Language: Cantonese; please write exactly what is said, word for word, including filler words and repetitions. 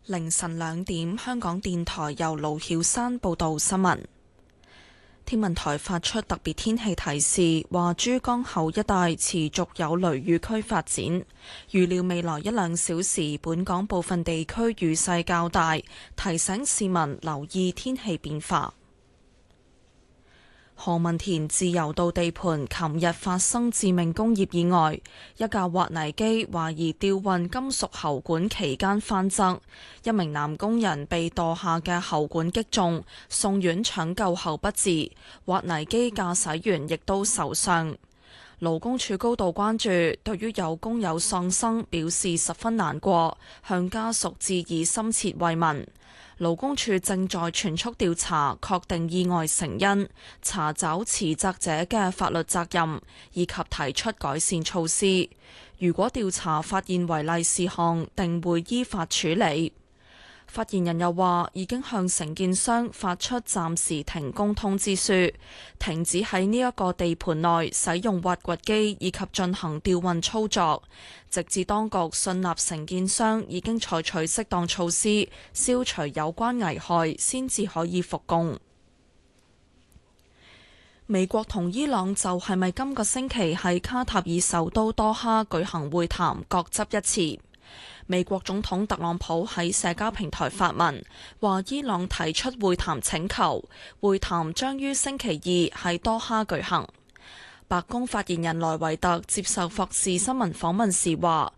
凌晨兩點，香港電台由盧曉山報道新聞。天文台發出特別天氣提示，話珠江口一帶持續有雷雨區發展，預料未來一兩小時本港部分地區雨勢較大，提醒市民留意天氣變化。何文田自由道地盤琴日發生致命工業意外，一架挖泥機懷疑吊運金屬喉管期間翻側，一名男工人被墮下嘅喉管擊中，送院搶救後不治，挖泥機駕駛員亦都受傷。勞工處高度關注，對於有工友喪生表示十分難過，向家屬致以深切慰問。勞工處正在全速調查，確定意外成因，查找持責者嘅法律責任，以及提出改善措施。如果調查發現違例事項，定會依法處理。發言人又話，已經向承建商發出暫時停工通知書，停止喺呢一個地盤內使用挖掘機以及進行吊運操作，直至當局信納承建商已經採取適當措施，消除有關危害，先至可以復工。美國同伊朗就係咪今個星期喺卡塔爾首都多哈舉行會談，各執一詞。美國總統特朗普喺社交平台發文，話伊朗提出會談請求，會談將於星期二喺多哈舉行。白宮發言人萊維特接受霍士新聞訪問時話，